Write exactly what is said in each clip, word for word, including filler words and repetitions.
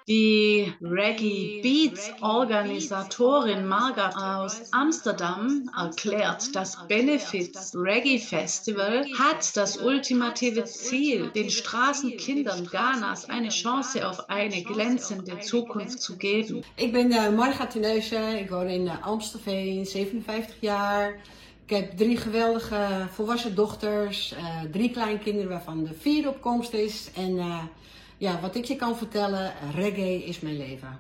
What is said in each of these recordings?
Die Reggae Beats Organisatorin Marga aus Amsterdam erklärt, das Benefits Reggae Festival hat das ultimative Ziel, den Straßenkindern Ghanas eine Chance auf eine glänzende Zukunft zu geben. Ik ben uh, Marga Teneuzen, ik woon in uh, Amstelveen, zevenenvijftig jaar. Ik heb drie geweldige volwassen dochters, uh, drie kleinkinderen waarvan de vierde op komst is. En uh, ja, wat ik je kan vertellen, reggae is mijn leven.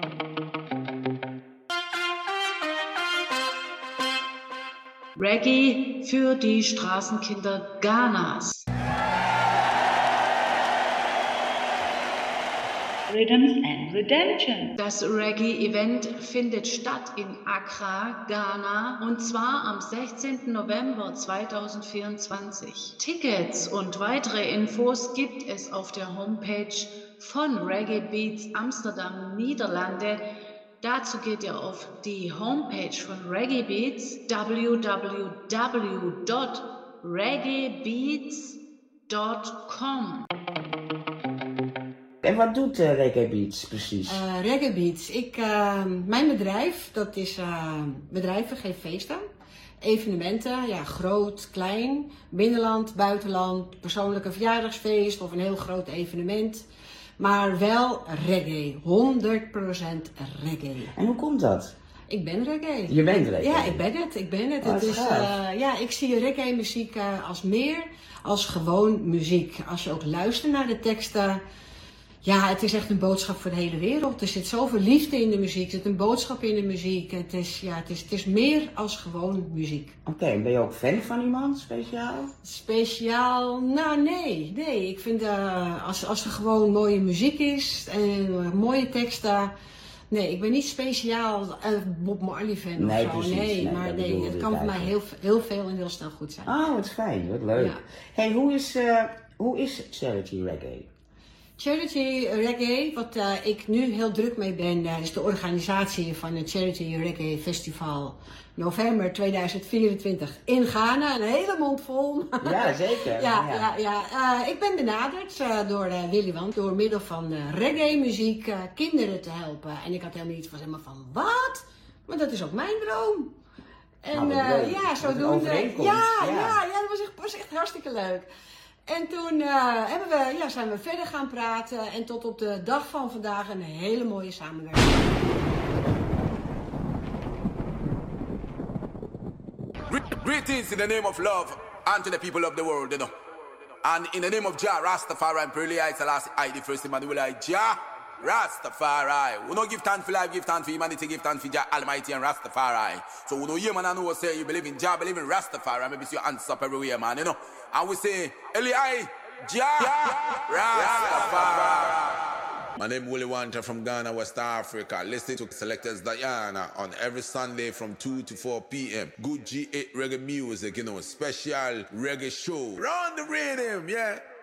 Reggae für die Straßenkinder Ghanas. Rhythms and Redemption. Das Reggae-Event findet statt in Accra, Ghana, und zwar am sechzehnten November zweitausendvierundzwanzig. Tickets und weitere Infos gibt es auf der Homepage von Reggae Beats Amsterdam, Niederlande. Dazu geht ihr auf die Homepage von Reggae Beats, w w w dot reggae beats dot com. En wat doet uh, Reggae Beats precies? Uh, Reggae Beats, ik, uh, mijn bedrijf, dat is uh, bedrijven, geef feesten, evenementen, ja, groot, klein, binnenland, buitenland, persoonlijke verjaardagsfeest of een heel groot evenement. Maar wel reggae, honderd procent reggae. En hoe komt dat? Ik ben reggae. Je bent reggae? Ja, ik ben het. Ik ben het. Oh, het is, uh, ja, ik zie reggae muziek uh, als meer als gewoon muziek. Als je ook luistert naar de teksten. Ja, het is echt een boodschap voor de hele wereld. Er zit zoveel liefde in de muziek, er zit een boodschap in de muziek. Het is, ja, het is, het is meer als gewoon muziek. Oké, okay, ben je ook fan van iemand speciaal? Speciaal? Nou, nee. Nee, ik vind uh, als, als er gewoon mooie muziek is en uh, mooie teksten. Nee, ik ben niet speciaal uh, Bob Marley fan nee, of zo. Precies, nee, nee, maar nee, het kan voor mij heel, heel veel en heel snel goed zijn. Oh, wat fijn, wat leuk. Ja. Hey, hoe is, uh, hoe is Charity Reggae? Charity Reggae, wat uh, ik nu heel druk mee ben, uh, is de organisatie van het Charity Reggae Festival november tweeduizend vierentwintig in Ghana. Een hele mond vol. Ja, zeker. ja, ja. ja, ja. Uh, ik ben benaderd uh, door uh, Willy Want door middel van uh, reggae muziek uh, kinderen te helpen. En ik had helemaal niet van, helemaal van wat? Maar dat is ook mijn droom. En nou, uh, ja, zodoende. Ja, ja, ja, ja, dat was echt, was echt hartstikke leuk. En toen uh, hebben we, ja, zijn we verder gaan praten en tot op de dag van vandaag een hele mooie samenwerking. Greetings in the name of love and to the people of the world, you know. And in the name of Jah, Rastafari, and Pearly I Selassie, I the first Emmanuel, I Jah, Rastafari. We don't give thanks for life, give thanks for humanity, give thanks for Jah Almighty and Rastafari. So we know you man, I know say you believe in Jah, believe in Rastafari, maybe see your hands up everywhere, man, you know. And we say, Eli, Jah, Rastafari. My name is Willie Wanta from Ghana, West Africa. Listen to Selectors Diana on every Sunday from two to four p m Good G eight reggae music, you know, special reggae show. Run the rhythm, yeah.